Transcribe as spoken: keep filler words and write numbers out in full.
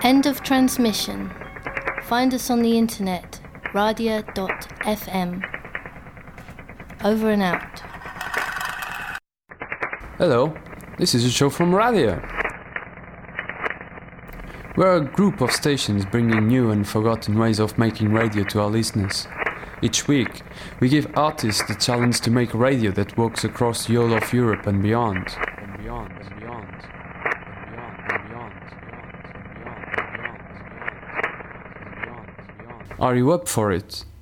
End of transmission. Find us on the internet, radia dot f m. Over and out. Hello, this is a show from Radia. We're a group of stations bringing new and forgotten ways of making radio to our listeners. Each week, we give artists the challenge to make radio that works across the whole of Europe and beyond. And beyond, and beyond, and beyond, and beyond, and beyond, and beyond, and beyond, and beyond, and beyond. Are you up for it?